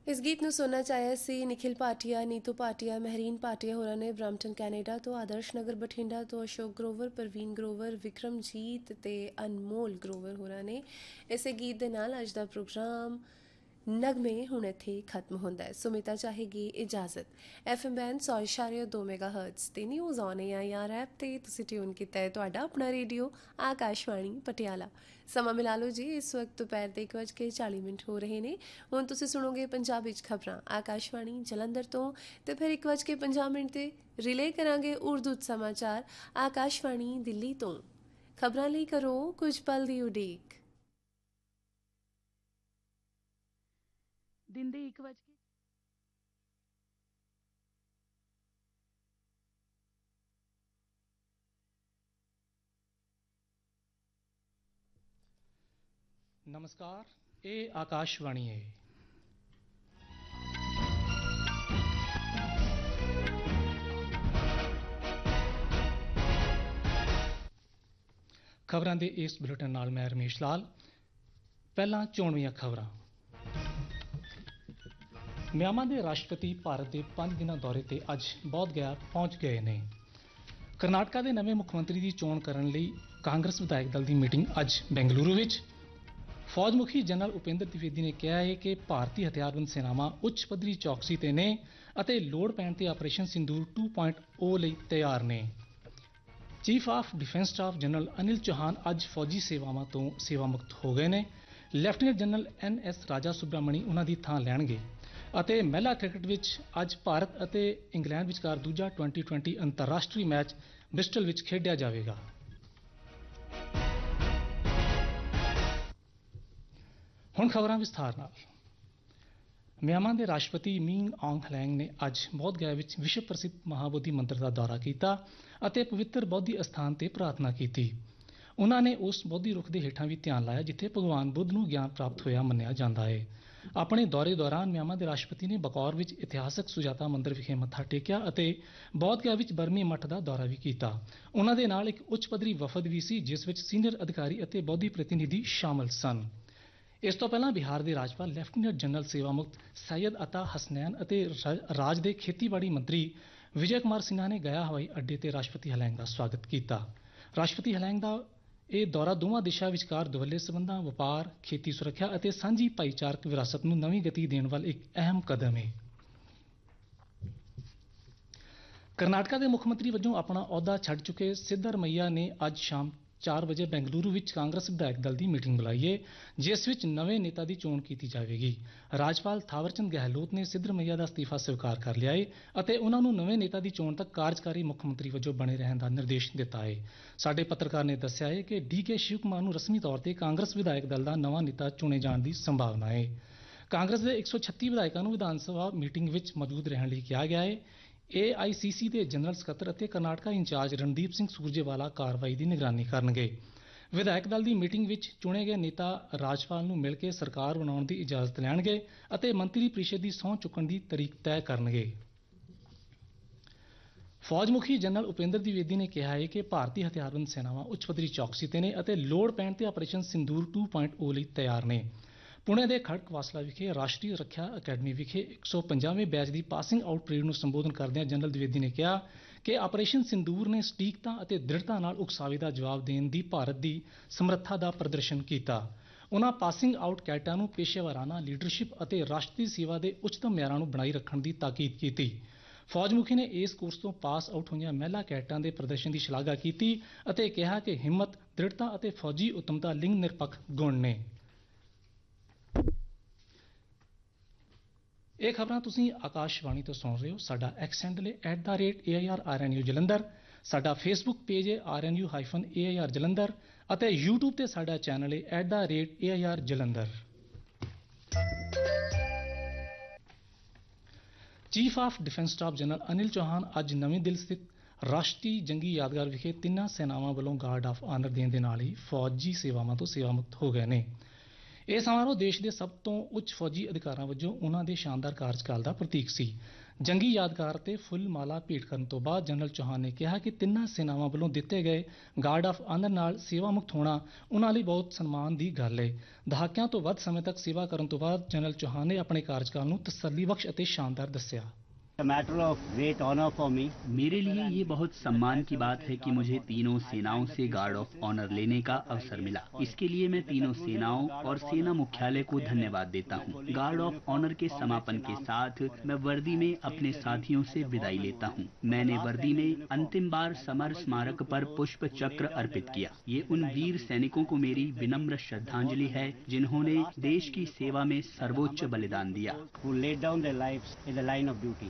इस गीत ਨੂੰ ਸੁਣਨਾ ਚਾਹਿਆ ਸੀ ਨਿਖਿਲ ਭਾਟੀਆ, ਨੀਤੂ ਭਾਟੀਆ, ਮਹਿਰੀਨ ਭਾਟੀਆ ਹੋਰਾਂ ਨੇ ਬ੍ਰੈਂਪਟਨ ਕੈਨੇਡਾ ਤੋਂ, ਆਦਰਸ਼ ਨਗਰ ਬਠਿੰਡਾ ਤੋਂ ਅਸ਼ੋਕ ਗਰੋਵਰ, ਪ੍ਰਵੀਨ ਗਰੋਵਰ, ਵਿਕਰਮਜੀਤ ਤੇ ਅਨਮੋਲ ਗਰੋਵਰ ਹੋਰਾਂ ਨੇ। ਇਸੇ ਗੀਤ ਦੇ ਨਾਲ ਅੱਜ ਦਾ ਪ੍ਰੋਗਰਾਮ ਨਗਮੇ ਹੁਣ ਇੱਥੇ ਖਤਮ ਹੁੰਦਾ ਹੈ। ਸੁਮਿਤਾ ਚਾਹੇਗੀ ਇਜਾਜ਼ਤ। FM ਬੈਂਡ 100.2 ਮੈਗਾਹਰਟਜ਼ ਤੇ ਨਿਊਜ਼ ਔਨ AIR ਐਪ ਤੇ ਤੁਸੀਂ ਟਿਊਨ ਕੀਤਾ ਹੈ ਤੁਹਾਡਾ ਆਪਣਾ ਰੇਡੀਓ ਆਕਾਸ਼ਵਾਣੀ ਪਟਿਆਲਾ। ਸਮਾਂ ਮਿਲਾ ਲਓ ਜੀ, ਇਸ ਵਕਤ ਦੁਪਹਿਰ ਦੇ 1:40 ਹੋ ਰਹੇ ਨੇ। ਹੁਣ ਤੁਸੀਂ ਸੁਣੋਗੇ ਪੰਜਾਬੀ 'ਚ ਖਬਰਾਂ ਆਕਾਸ਼ਵਾਣੀ ਜਲੰਧਰ ਤੋਂ, ਤੇ ਫਿਰ 1:50 ਤੇ ਰਿਲੇ ਕਰਾਂਗੇ ਉਰਦੂ 'ਚ ਸਮਾਚਾਰ ਆਕਾਸ਼ਵਾਣੀ ਦਿੱਲੀ ਤੋਂ। ਖਬਰਾਂ ਲਈ ਕਰੋ ਕੁਝ ਪਲ ਦੀ ਉਡੀਕ। दिन दे 1 ਵਜੇ नमस्कार, ये आकाशवाणी है। खबरां दे इस बुलेटिन नाल मैं रमेश लाल। पहला चोणवीं खबरां। म्यांमार के राष्ट्रपति भारत के 5 दिना दौरे ते अज बौद्ध गया पहुंच गए ने। करनाटका के नवे मुख्यमंत्री की चोण करने लई कांग्रेस विधायक दल की मीटिंग अज बेंगलुरु विच। फौज मुखी जनरल उपेंद्र द्विवेदी ने कहा है कि भारतीय हथियारबंद सेनावां उच्च पद्धरी चौकसी ते ने अते लोड़ पैण ते ऑपरेशन सिंदूर 2.0 लई तैयार ने। Chief of defence staff general Anil Chauhan अज फौजी सेवावां तो सेवा मुक्त हो गए ने। लैफ्टिनेंट जनरल NS राजा सुब्रमणी उन्हां दी थां लैणगे। ਅਤੇ ਮਹਿਲਾ ਕ੍ਰਿਕਟ ਵਿੱਚ ਅੱਜ ਭਾਰਤ ਅਤੇ ਇੰਗਲੈਂਡ ਵਿਚਕਾਰ ਦੂਜਾ 2020 ਅੰਤਰਰਾਸ਼ਟਰੀ ਮੈਚ ਬ੍ਰਿਸਟਲ ਵਿੱਚ ਖੇਡਿਆ ਜਾਵੇਗਾ। ਹੁਣ ਖਬਰਾਂ ਵਿਸਥਾਰ ਨਾਲ। ਮਿਆਂਮਾਰ ਦੇ ਰਾਸ਼ਟਰਪਤੀ ਮੀਨ ਔਂਗ ਹਲੈਂਗ ਨੇ ਅੱਜ ਬੌਧ ਗਇਆ ਵਿੱਚ ਵਿਸ਼ਵ ਪ੍ਰਸਿੱਧ ਮਹਾਬੋਧੀ ਮੰਦਰ ਦਾ ਦੌਰਾ ਕੀਤਾ ਅਤੇ ਪਵਿੱਤਰ ਬੌਧੀ ਅਸਥਾਨ ਤੇ ਪ੍ਰਾਰਥਨਾ ਕੀਤੀ। ਉਹਨਾਂ ਨੇ ਉਸ ਬੌਧੀ ਰੁੱਖ ਦੇ ਹੇਠਾਂ ਵੀ ਧਿਆਨ ਲਾਇਆ ਜਿੱਥੇ ਭਗਵਾਨ ਬੁੱਧ ਨੂੰ ਗਿਆਨ ਪ੍ਰਾਪਤ ਹੋਇਆ ਮੰਨਿਆ ਜਾਂਦਾ ਹੈ। ਆਪਣੇ ਦੌਰੇ ਦੌਰਾਨ ਮਿਆਂਮਾਰ ਦੇ ਰਾਸ਼ਟਰਪਤੀ ਨੇ ਬਕੌਰ ਵਿੱਚ ਇਤਿਹਾਸਕ ਸੁਜਾਤਾ ਮੰਦਰ ਵਿਖੇ ਮੱਥਾ ਟੇਕਿਆ ਅਤੇ ਬੌਧ ਗਇਆ ਵਿੱਚ ਬਰਮੀ ਮੱਠ ਦਾ ਦੌਰਾ ਵੀ ਕੀਤਾ। ਉਹਨਾਂ ਦੇ ਨਾਲ ਇੱਕ ਉੱਚ ਪੱਧਰੀ ਵਫਦ ਵੀ ਸੀ ਜਿਸ ਵਿੱਚ ਸੀਨੀਅਰ ਅਧਿਕਾਰੀ ਅਤੇ ਬੌਧੀ ਪ੍ਰਤੀਨਿਧੀ ਸ਼ਾਮਲ ਸਨ। ਇਸ ਤੋਂ ਪਹਿਲਾਂ ਬਿਹਾਰ ਦੇ ਰਾਜਪਾਲ ਲੈਫਟੀਨੈਂਟ ਜਨਰਲ ਸੇਵਾ ਮੁਕਤ ਸੈਯਦ ਅਤਾ ਹਸਨੈਨ ਅਤੇ ਰਾਜ ਦੇ ਖੇਤੀਬਾੜੀ ਮੰਤਰੀ ਵਿਜੇ ਕੁਮਾਰ ਸਿਨਹਾ ਨੇ ਗਇਆ ਹਵਾਈ ਅੱਡੇ ਤੇ ਰਾਸ਼ਟਰਪਤੀ ਹਲੈਂਗ ਦਾ ਸਵਾਗਤ ਕੀਤਾ। ਰਾਸ਼ਟਰਪਤੀ ਹਲੈਂਗ ਦਾ ਇਹ ਦੌਰਾ ਦੋਵਾਂ ਦੇਸ਼ਾਂ ਵਿਚਕਾਰ ਦੁਵੱਲੇ ਸਬੰਧਾਂ, ਵਪਾਰ, ਖੇਤੀ ਸੁਰੱਖਿਆ ਅਤੇ ਸਾਂਝੀ ਭਾਈਚਾਰਕ ਵਿਰਾਸਤ ਨੂੰ ਨਵੀਂ ਗਤੀ ਦੇਣ ਵੱਲ ਇੱਕ ਅਹਿਮ ਕਦਮ ਹੈ। ਕਰਨਾਟਕਾ ਦੇ ਮੁੱਖ ਮੰਤਰੀ ਵਜੋਂ ਆਪਣਾ ਅਹੁਦਾ ਛੱਡ ਚੁੱਕੇ ਸਿੱਧਰਮਈਆ ਨੇ ਅੱਜ ਸ਼ਾਮ 4 ਵਜੇ ਬੈਂਗਲੁਰੂ ਵਿੱਚ ਕਾਂਗਰਸ ਵਿਧਾਇਕ ਦਲ ਦੀ ਮੀਟਿੰਗ ਬੁਲਾਈ ਹੈ ਜਿਸ ਵਿੱਚ ਨਵੇਂ ਨੇਤਾ ਦੀ ਚੋਣ ਕੀਤੀ ਜਾਵੇਗੀ। ਰਾਜਪਾਲ ਥਾਵਰਚੰਦ ਗਹਿਲੋਤ ਨੇ ਸਿੱਧਰਮਈਆ ਦਾ ਅਸਤੀਫਾ ਸਵੀਕਾਰ ਕਰ ਲਿਆ ਹੈ ਅਤੇ ਉਹਨਾਂ ਨੂੰ ਨਵੇਂ ਨੇਤਾ ਦੀ ਚੋਣ ਤੱਕ ਕਾਰਜਕਾਰੀ ਮੁੱਖ ਮੰਤਰੀ ਵਜੋਂ ਬਣੇ ਰਹਿਣ ਦਾ ਨਿਰਦੇਸ਼ ਦਿੱਤਾ ਹੈ। ਸਾਡੇ ਪੱਤਰਕਾਰ ਨੇ ਦੱਸਿਆ ਹੈ ਕਿ DK ਸ਼ਿਵ ਕੁਮਾਰ ਨੂੰ ਰਸਮੀ ਤੌਰ ਤੇ ਕਾਂਗਰਸ ਵਿਧਾਇਕ ਦਲ ਦਾ ਨਵਾਂ ਨੇਤਾ ਚੁਣੇ ਜਾਣ ਦੀ ਸੰਭਾਵਨਾ ਹੈ। ਕਾਂਗਰਸ ਦੇ 136 ਵਿਧਾਇਕਾਂ ਨੂੰ ਵਿਧਾਨ ਸਭਾ ਮੀਟਿੰਗ ਵਿੱਚ ਮੌਜੂਦ ਰਹਿਣ ਲਈ ਕਿਹਾ ਗਿਆ ਹੈ। AICC ਦੇ ਜਨਰਲ ਸਕੱਤਰ ਅਤੇ ਕਰਨਾਟਕਾ ਇੰਚਾਰਜ ਰਣਦੀਪ ਸਿੰਘ ਸੂਰਜੇਵਾਲਾ ਕਾਰਵਾਈ ਦੀ ਨਿਗਰਾਨੀ ਕਰਨਗੇ। ਵਿਧਾਇਕ ਦਲ ਦੀ ਮੀਟਿੰਗ ਵਿੱਚ ਚੁਣੇ ਗਏ ਨੇਤਾ ਰਾਜਪਾਲ ਨੂੰ ਮਿਲ ਕੇ ਸਰਕਾਰ ਬਣਾਉਣ ਦੀ ਇਜਾਜ਼ਤ ਲੈਣਗੇ ਅਤੇ ਮੰਤਰੀ ਪ੍ਰੀਸ਼ਦ ਦੀ ਸਹੁੰ ਚੁੱਕਣ ਦੀ ਤਰੀਕ ਤੈਅ ਕਰਨਗੇ। ਫੌਜ ਮੁਖੀ ਜਨਰਲ ਉਪੇਂਦਰ द्विवेदी ਨੇ ਕਿਹਾ ਹੈ ਕਿ ਭਾਰਤੀ ਹਥਿਆਰਬੰਦ ਸੈਨਾਵਾਂ ਉੱਚ ਪੱਧਰੀ ਚੌਕਸੀ ਤੇ ਨੇ ਅਤੇ ਲੋੜ ਪੈਣ ਤੇ ਆਪਰੇਸ਼ਨ ਸਿੰਦੂਰ 2.0 ਲਈ ਤਿਆਰ ਨੇ। ਪੁਣੇ ਦੇ ਖੜਕ ਵਾਸਲਾ ਵਿਖੇ ਰਾਸ਼ਟਰੀ ਰੱਖਿਆ ਅਕੈਡਮੀ ਵਿਖੇ 150ਵੇਂ ਬੈਚ ਦੀ ਪਾਸਿੰਗ ਆਊਟ ਪਰੇਡ ਨੂੰ ਸੰਬੋਧਨ ਕਰਦਿਆਂ ਜਨਰਲ द्विवेदी ਨੇ ਕਿਹਾ ਕਿ ਆਪਰੇਸ਼ਨ ਸਿੰਦੂਰ ਨੇ ਸਟੀਕਤਾ ਅਤੇ ਦ੍ਰਿੜਤਾ ਨਾਲ ਉਕਸਾਵੇ ਦਾ ਜਵਾਬ ਦੇਣ ਦੀ ਭਾਰਤ ਦੀ ਸਮਰੱਥਾ ਦਾ ਪ੍ਰਦਰਸ਼ਨ ਕੀਤਾ। ਉਹਨਾਂ ਪਾਸਿੰਗ ਆਊਟ ਕੈਡਟਾਂ ਨੂੰ ਪੇਸ਼ੇਵਰਾਨਾ ਲੀਡਰਸ਼ਿਪ ਅਤੇ ਰਾਸ਼ਟਰੀ ਸੇਵਾ ਦੇ ਉੱਚਤਮ ਮਿਆਰਾਂ ਨੂੰ ਬਣਾਈ ਰੱਖਣ ਦੀ ਤਾਕੀਦ ਕੀਤੀ। ਫੌਜ ਮੁਖੀ ਨੇ ਇਸ ਕੋਰਸ ਤੋਂ ਪਾਸ ਆਊਟ ਹੋਈਆਂ ਮਹਿਲਾ ਕੈਡਟਾਂ ਦੇ ਪ੍ਰਦਰਸ਼ਨ ਦੀ ਸ਼ਲਾਘਾ ਕੀਤੀ ਅਤੇ ਕਿਹਾ ਕਿ ਹਿੰਮਤ, ਦ੍ਰਿੜਤਾ ਅਤੇ ਫੌਜੀ ਉੱਤਮਤਾ ਲਿੰਗ ਨਿਰਪੱਖ ਗੁਣ ਨੇ। ਇਹ ਖਬਰਾਂ ਤੁਸੀਂ ਆਕਾਸ਼ਵਾਣੀ ਤੋਂ ਸੁਣ ਰਹੇ ਹੋ। ਸਾਡਾ ਐਕਸ ਹੈਂਡਲ ਹੈ @AIRRNU ਜਲੰਧਰ। ਸਾਡਾ ਫੇਸਬੁੱਕ ਪੇਜ ਹੈ RNU-AIR ਜਲੰਧਰ ਅਤੇ YouTube ਤੇ ਸਾਡਾ ਚੈਨਲ ਹੈ @AIR Jalandhar. Chief of defence staff general Anil Chauhan ਅੱਜ ਨਵੀਂ ਦਿੱਲੀ ਸਥਿਤ ਰਾਸ਼ਟਰੀ ਜੰਗੀ ਯਾਦਗਾਰ ਵਿਖੇ ਤਿੰਨਾਂ ਸੈਨਾਵਾਂ ਵੱਲੋਂ ਗਾਰਡ ਆਫ ਆਨਰ ਦੇਣ ਦੇ ਨਾਲ ਹੀ ਫੌਜੀ ਸੇਵਾਵਾਂ ਤੋਂ ਸੇਵਾ ਮੁਕਤ ਹੋ ਗਏ ਨੇ। ਇਹ ਸਮਾਰੋਹ ਦੇਸ਼ ਦੇ ਸਭ ਤੋਂ ਉੱਚ ਫੌਜੀ ਅਧਿਕਾਰਾਂ ਵਜੋਂ ਉਹਨਾਂ ਦੇ ਸ਼ਾਨਦਾਰ ਕਾਰਜਕਾਲ ਦਾ ਪ੍ਰਤੀਕ ਸੀ। ਜੰਗੀ ਯਾਦਗਾਰ ਤੇ ਫੁੱਲ ਮਾਲਾ ਭੇਟ ਕਰਨ ਤੋਂ ਬਾਅਦ ਜਨਰਲ ਚੌਹਾਨ ਨੇ ਕਿਹਾ ਕਿ ਤਿੰਨਾਂ ਸੈਨਾਵਾਂ ਵੱਲੋਂ ਦਿੱਤੇ ਗਏ ਗਾਰਡ ਆਫ ਆਨਰ ਨਾਲ ਸੇਵਾ ਮੁਕਤ ਹੋਣਾ ਉਹਨਾਂ ਲਈ ਬਹੁਤ ਸਨਮਾਨ ਦੀ ਗੱਲ ਹੈ। ਦਹਾਕਿਆਂ ਤੋਂ ਵੱਧ ਸਮੇਂ ਤੱਕ ਸੇਵਾ ਕਰਨ ਤੋਂ ਬਾਅਦ ਜਨਰਲ ਚੌਹਾਨ ਨੇ ਆਪਣੇ ਕਾਰਜਕਾਲ ਨੂੰ ਤਸੱਲੀਬਖਸ਼ ਅਤੇ ਸ਼ਾਨਦਾਰ ਦੱਸਿਆ। Matter of great honour for me. मेरे लिए ये बहुत सम्मान की बात है कि मुझे तीनों सेनाओं से गार्ड ऑफ ऑनर लेने का अवसर मिला। इसके लिए मैं तीनों सेनाओं और सेना मुख्यालय को धन्यवाद देता हूँ। गार्ड ऑफ ऑनर के समापन के साथ मैं वर्दी में अपने साथियों से विदाई लेता हूँ। मैंने वर्दी में अंतिम बार समर स्मारक पर पुष्प चक्र अर्पित किया। ये उन वीर सैनिकों को मेरी विनम्र श्रद्धांजलि है जिन्होंने देश की सेवा में सर्वोच्च बलिदान दिया। who laid down their lives in the line of duty।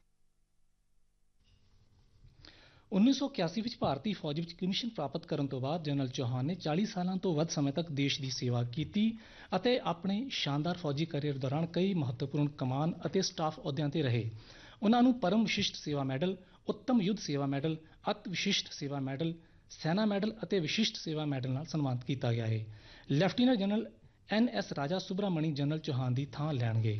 1981 ਵਿੱਚ ਭਾਰਤੀ ਫੌਜ ਵਿੱਚ ਕਮਿਸ਼ਨ ਪ੍ਰਾਪਤ ਕਰਨ ਤੋਂ ਬਾਅਦ ਜਨਰਲ ਚੌਹਾਨ ਨੇ 40 ਸਾਲਾਂ ਤੋਂ ਵੱਧ ਸਮੇਂ ਤੱਕ ਦੇਸ਼ ਦੀ ਸੇਵਾ ਕੀਤੀ ਅਤੇ ਆਪਣੇ ਸ਼ਾਨਦਾਰ ਫੌਜੀ ਕੈਰੀਅਰ ਦੌਰਾਨ ਕਈ ਮਹੱਤਵਪੂਰਨ ਕਮਾਨ ਅਤੇ ਸਟਾਫ ਅਹੁਦਿਆਂ ਤੇ ਰਹੇ। ਉਹਨਾਂ ਨੂੰ ਪਰਮ ਵਿਸ਼ਿਸ਼ਟ ਸੇਵਾ ਮੈਡਲ, ਉੱਤਮ ਯੁੱਧ ਸੇਵਾ ਮੈਡਲ, ਅਤ ਵਿਸ਼ਿਸ਼ਟ ਸੇਵਾ ਮੈਡਲ, ਸੈਨਾ ਮੈਡਲ ਅਤੇ ਵਿਸ਼ਿਸ਼ਟ ਸੇਵਾ ਮੈਡਲ ਨਾਲ ਸਨਮਾਨਿਤ ਕੀਤਾ ਗਿਆ ਹੈ। ਲੈਫਟੀਨੈਂਟ ਜਨਰਲ NS ਰਾਜਾ ਸੁਬਰਾਮਣੀ ਜਨਰਲ ਚੌਹਾਨ ਦੀ ਥਾਂ ਲੈਣਗੇ।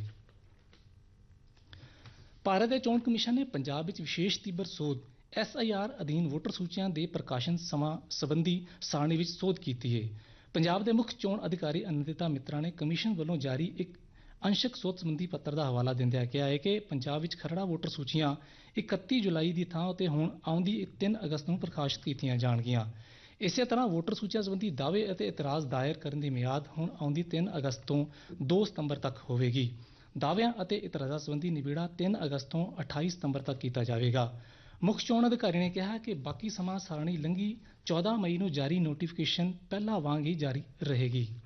ਭਾਰਤ ਦੇ ਚੋਣ ਕਮਿਸ਼ਨ ਨੇ ਪੰਜਾਬ ਵਿੱਚ ਵਿਸ਼ੇਸ਼ ਤੀਬਰ ਸੋਧ SIR ਅਧੀਨ ਵੋਟਰ ਸੂਚੀਆਂ ਦੇ ਪ੍ਰਕਾਸ਼ਨ ਸਮਾਂ ਸੰਬੰਧੀ ਸਾਰਣੀ ਵਿੱਚ ਸੋਧ ਕੀਤੀ ਹੈ। ਪੰਜਾਬ ਦੇ ਮੁੱਖ ਚੋਣ ਅਧਿਕਾਰੀ ਅਨੰਦਿਤਾ ਮਿੱਤਰਾ ਨੇ ਕਮਿਸ਼ਨ ਵੱਲੋਂ ਜਾਰੀ ਇੱਕ ਅੰਸ਼ਕ ਸੋਧ ਸੰਬੰਧੀ ਪੱਤਰ ਦਾ ਹਵਾਲਾ ਦਿੰਦਿਆਂ ਕਿਹਾ ਹੈ ਕਿ ਪੰਜਾਬ ਵਿੱਚ ਖਰੜਾ ਵੋਟਰ ਸੂਚੀਆਂ 31 ਜੁਲਾਈ ਦੀ ਥਾਂ ਉੱਤੇ ਹੁਣ ਆਉਂਦੀ 3 ਅਗਸਤ ਨੂੰ ਪ੍ਰਕਾਸ਼ਿਤ ਕੀਤੀਆਂ ਜਾਣਗੀਆਂ। ਇਸੇ ਤਰ੍ਹਾਂ ਵੋਟਰ ਸੂਚੀਆਂ ਸੰਬੰਧੀ ਦਾਅਵੇ ਅਤੇ ਇਤਰਾਜ਼ ਦਾਇਰ ਕਰਨ ਦੀ ਮਿਆਦ ਹੁਣ ਆਉਂਦੀ 3 ਅਗਸਤ ਤੋਂ 2 ਸਤੰਬਰ ਤੱਕ ਹੋਵੇਗੀ। ਦਾਅਵਿਆਂ ਅਤੇ ਇਤਰਾਜ਼ਾਂ ਸੰਬੰਧੀ ਨਿਬੇੜਾ 3 ਅਗਸਤ ਤੋਂ 28 ਸਤੰਬਰ ਤੱਕ ਕੀਤਾ ਜਾਵੇਗਾ। ਮੁੱਖ ਚੋਣ ਅਧਿਕਾਰੀ ਨੇ ਕਿਹਾ ਕਿ ਬਾਕੀ ਸਮਾਂ ਸਾਰਣੀ ਲੰਘੀ 14 ਮਈ ਨੂੰ ਜਾਰੀ ਨੋਟੀਫਿਕੇਸ਼ਨ ਪਹਿਲਾਂ ਵਾਂਗ ਹੀ ਜਾਰੀ ਰਹੇਗੀ।